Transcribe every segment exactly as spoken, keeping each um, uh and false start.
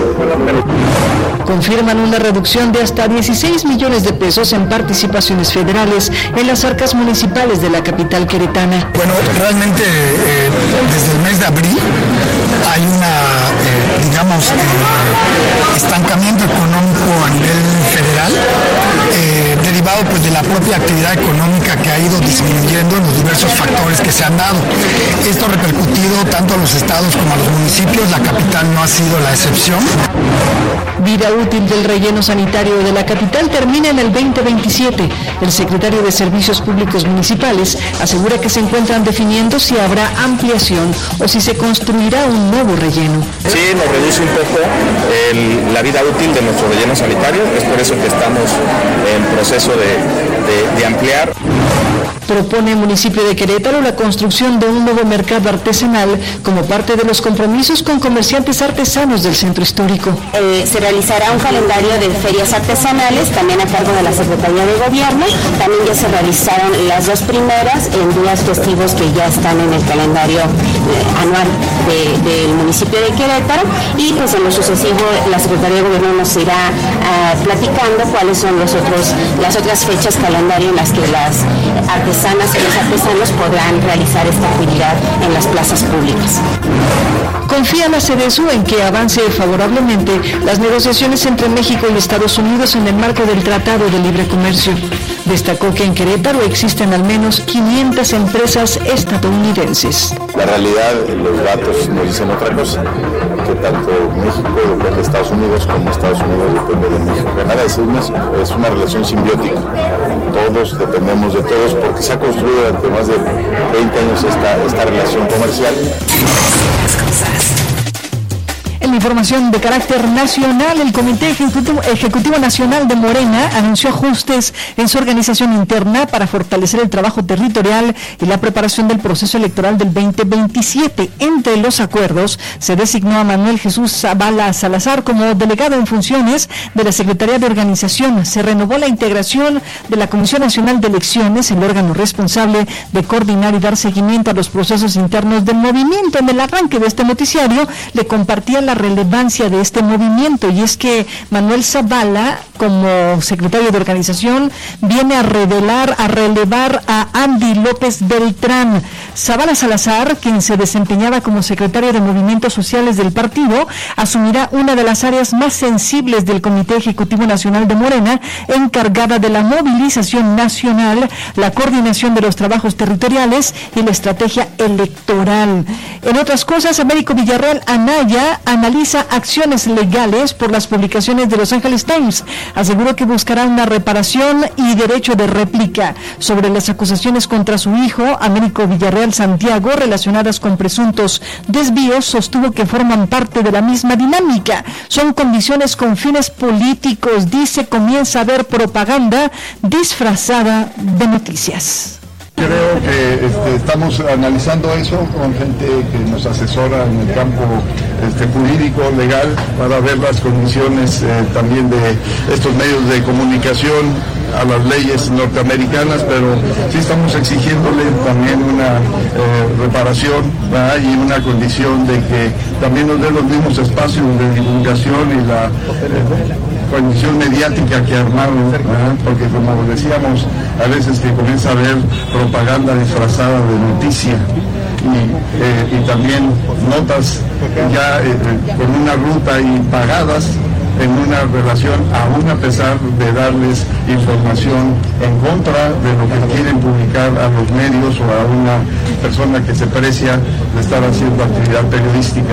Confirman una reducción de hasta dieciséis millones de pesos en participaciones federales en las arcas municipales de la capital queretana. Bueno, realmente eh, desde el mes de abril hay una, eh, digamos, eh, estancamiento económico a nivel federal, eh, derivado pues de la propia actividad económica que ha ido disminuyendo en los diversos factores que se han dado. Esto ha repercutido tanto a los estados como a los municipios, la capital no ha sido la excepción. Vida útil del relleno sanitario de la capital termina en el veinte veintisiete. El secretario de Servicios Públicos Municipales asegura que se encuentran definiendo si habrá ampliación o si se construirá un nuevo relleno. Sí, nos reduce un poco el, la vida útil de nuestro relleno sanitario, es por eso que estamos en proceso de, de, de ampliar. Propone el municipio de Querétaro la construcción de un nuevo mercado artesanal como parte de los compromisos con comerciantes artesanos del centro histórico. Eh, se realizará un calendario de ferias artesanales, también a cargo de la Secretaría de Gobierno. También ya se realizaron las dos primeras en días festivos que ya están en el calendario eh, anual de, del municipio de Querétaro. Y pues en lo sucesivo la Secretaría de Gobierno nos irá uh, platicando cuáles son los otros, las otras fechas calendario en las que las artesanas y los artesanos podrán realizar esta actividad en las plazas públicas. Confía la Cedesu en que avance favorablemente las negociaciones entre México y Estados Unidos en el marco del Tratado de Libre Comercio. Destacó que en Querétaro existen al menos quinientas empresas estadounidenses. La realidad, los datos nos dicen otra cosa, que tanto México depende de Estados Unidos como Estados Unidos depende de México. Nada, es una, es una relación simbiótica. Todos dependemos de todos porque se ha construido durante más de veinte años esta, esta relación comercial. En la información de carácter nacional, el Comité Ejecutivo, Ejecutivo Nacional de Morena anunció ajustes en su organización interna para fortalecer el trabajo territorial y la preparación del proceso electoral del veinte veintisiete. Entre los acuerdos, se designó a Manuel Jesús Zavala Salazar como delegado en funciones de la Secretaría de Organización. Se renovó la integración de la Comisión Nacional de Elecciones, el órgano responsable de coordinar y dar seguimiento a los procesos internos del movimiento. En el arranque de este noticiario, le compartía la relevancia de este movimiento, y es que Manuel Zavala, como secretario de organización, viene a revelar, a relevar a Andy López Beltrán. Zavala Salazar, quien se desempeñaba como secretario de Movimientos Sociales del partido, asumirá una de las áreas más sensibles del Comité Ejecutivo Nacional de Morena, encargada de la movilización nacional, la coordinación de los trabajos territoriales y la estrategia electoral. En otras cosas, Américo Villarreal Anaya analiza acciones legales por las publicaciones de Los Angeles Times. Aseguró que buscará una reparación y derecho de réplica sobre las acusaciones contra su hijo, Américo Villarreal Santiago, relacionadas con presuntos desvíos. Sostuvo que forman parte de la misma dinámica. Son condiciones con fines políticos. Dice, comienza a haber propaganda disfrazada de noticias. Creo que este, estamos analizando eso con gente que nos asesora en el campo este, jurídico, legal, para ver las condiciones eh, también de estos medios de comunicación a las leyes norteamericanas, pero sí estamos exigiéndole también una eh, reparación, ¿verdad? Y una condición de que también nos dé los mismos espacios de divulgación y la eh, condición mediática que armaron, ¿verdad? Porque como decíamos, a veces que comienza a haber propaganda disfrazada de noticia y, eh, y también notas ya eh, con una ruta y pagadas en una relación, aún a pesar de darles información en contra de lo que quieren publicar a los medios o a una persona que se precia de estar haciendo actividad periodística.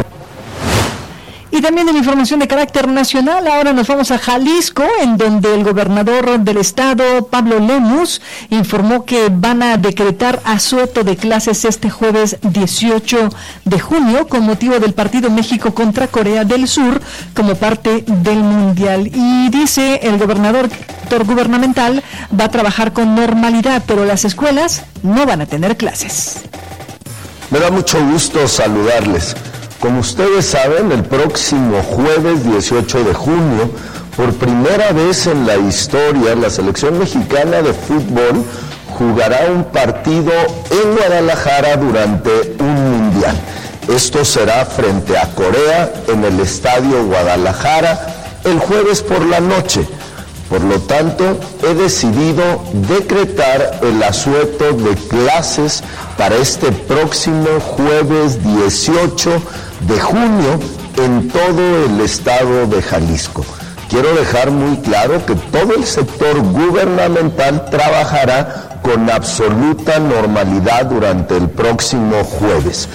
Y también en información de carácter nacional, ahora nos vamos a Jalisco, en donde el gobernador del estado, Pablo Lemus, informó que van a decretar asueto de clases este jueves dieciocho de junio con motivo del partido México contra Corea del Sur como parte del Mundial. Y dice el gobernador gubernamental va a trabajar con normalidad, pero las escuelas no van a tener clases. Me da mucho gusto saludarles. Como ustedes saben, el próximo jueves dieciocho de junio, por primera vez en la historia, la selección mexicana de fútbol jugará un partido en Guadalajara durante un mundial. Esto será frente a Corea en el Estadio Guadalajara el jueves por la noche. Por lo tanto, he decidido decretar el asueto de clases para este próximo jueves dieciocho de junio en todo el estado de Jalisco. Quiero dejar muy claro que todo el sector gubernamental trabajará con absoluta normalidad durante el próximo jueves.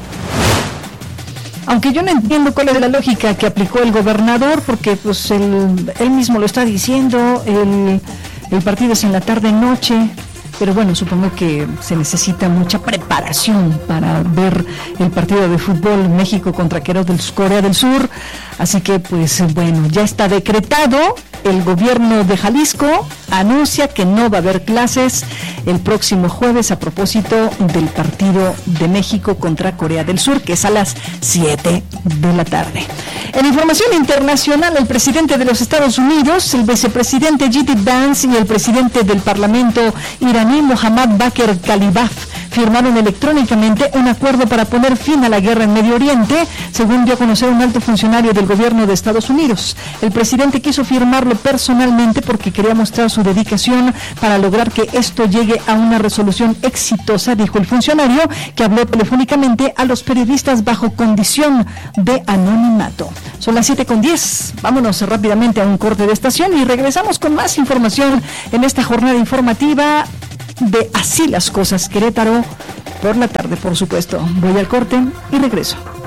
Aunque yo no entiendo cuál es la lógica que aplicó el gobernador, porque pues él, él mismo lo está diciendo, el, el partido es en la tarde-noche, pero bueno, supongo que se necesita mucha preparación para ver el partido de fútbol México contra Corea del Sur, así que pues bueno, ya está decretado. El gobierno de Jalisco anuncia que no va a haber clases el próximo jueves a propósito del partido de México contra Corea del Sur, que es a las siete de la tarde. En información internacional, el presidente de los Estados Unidos, el vicepresidente J D Vance y el presidente del Parlamento iraní, Mohammad Bakr Kalibaf, firmaron electrónicamente un acuerdo para poner fin a la guerra en Medio Oriente, según dio a conocer un alto funcionario del gobierno de Estados Unidos. El presidente quiso firmarlo personalmente porque quería mostrar su dedicación para lograr que esto llegue a una resolución exitosa, dijo el funcionario, que habló telefónicamente a los periodistas bajo condición de anonimato. Son las siete con diez. Vámonos rápidamente a un corte de estación y regresamos con más información en esta jornada informativa de Así las Cosas Querétaro por la tarde, por supuesto. Voy al corte y regreso.